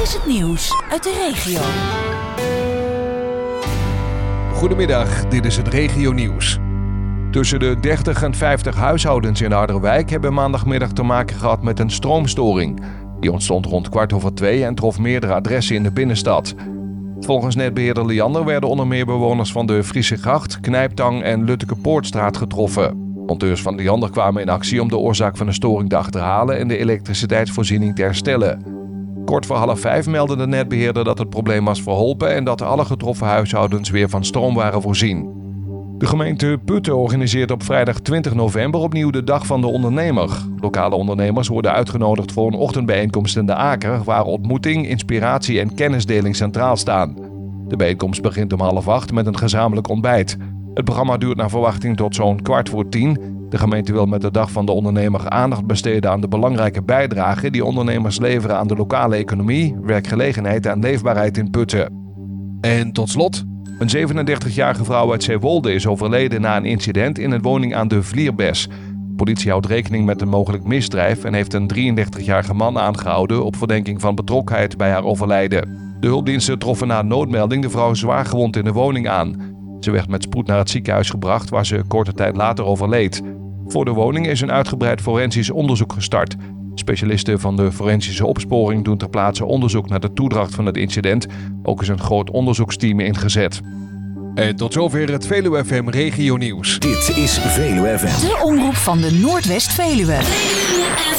is het nieuws uit de regio. Goedemiddag, dit is het regionieuws. Tussen de 30 en 50 huishoudens in Harderwijk hebben maandagmiddag te maken gehad met een stroomstoring. Die ontstond rond 2:15 en trof meerdere adressen in de binnenstad. Volgens netbeheerder Liander werden onder meer bewoners van de Friesegracht, Knijptang en Luttekepoortstraat getroffen. Monteurs van Liander kwamen in actie om de oorzaak van de storing te achterhalen en de elektriciteitsvoorziening te herstellen. Kort voor 4:30 meldde de netbeheerder dat het probleem was verholpen en dat alle getroffen huishoudens weer van stroom waren voorzien. De gemeente Putten organiseert op vrijdag 20 november opnieuw de Dag van de Ondernemer. Lokale ondernemers worden uitgenodigd voor een ochtendbijeenkomst in de Aker, waar ontmoeting, inspiratie en kennisdeling centraal staan. De bijeenkomst begint om 7:30 met een gezamenlijk ontbijt. Het programma duurt naar verwachting tot zo'n 9:15. De gemeente wil met de Dag van de Ondernemer aandacht besteden aan de belangrijke bijdrage die ondernemers leveren aan de lokale economie, werkgelegenheid en leefbaarheid in Putten. En tot slot, een 37-jarige vrouw uit Zeewolde is overleden na een incident in een woning aan de Vlierbes. De politie houdt rekening met een mogelijk misdrijf en heeft een 33-jarige man aangehouden op verdenking van betrokkenheid bij haar overlijden. De hulpdiensten troffen na een noodmelding de vrouw zwaargewond in de woning aan. Ze werd met spoed naar het ziekenhuis gebracht waar ze korte tijd later overleed. Voor de woning is een uitgebreid forensisch onderzoek gestart. Specialisten van de forensische opsporing doen ter plaatse onderzoek naar de toedracht van het incident. Ook is een groot onderzoeksteam ingezet. En tot zover het Veluwe FM Regionieuws. Dit is Veluwe FM. De omroep van de Noordwest-Veluwe.